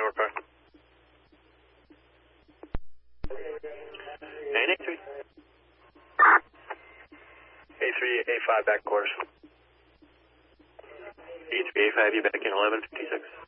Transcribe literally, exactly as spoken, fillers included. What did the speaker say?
over car. And A three. A three, A five back course. A three, A five, you back in eleven fifty-six.